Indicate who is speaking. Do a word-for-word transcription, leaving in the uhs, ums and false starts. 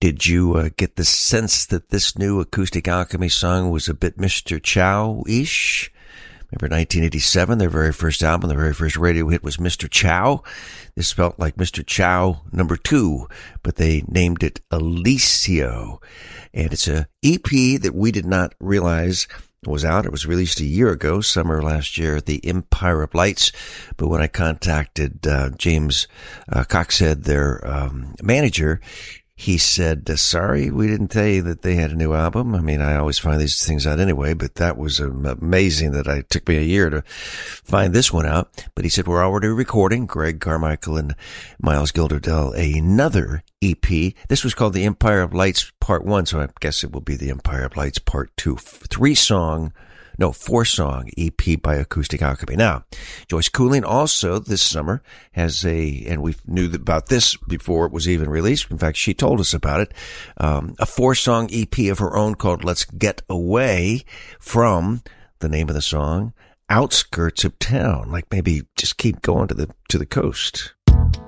Speaker 1: Did you uh, get the sense that this new Acoustic Alchemy song was a bit Mister Chow-ish? Remember nineteen eighty-seven, their very first album, their very first radio hit was Mister Chow. This felt like Mister Chow number two, but they named it Alicio. And it's a E P that we did not realize was out. It was released a year ago, summer last year, the Empire of Lights. But when I contacted uh, James uh, Coxhead, their um, manager, he said, uh, sorry, we didn't tell you that they had a new album. I mean, I always find these things out anyway, but that was um, amazing that it took me a year to find this one out. But he said, we're already recording, Greg Carmichael and Miles Gilderdell, another E P. This was called the Empire of Lights Part one, so I guess it will be the Empire of Lights Part two. Three song No, four-song E P by Acoustic Alchemy. Now, Joyce Cooling also this summer has a, and we knew about this before it was even released. In fact, she told us about it, um, a four-song E P of her own called Let's Get Away from, the name of the song, Outskirts of Town. Like maybe just keep going to the to the coast.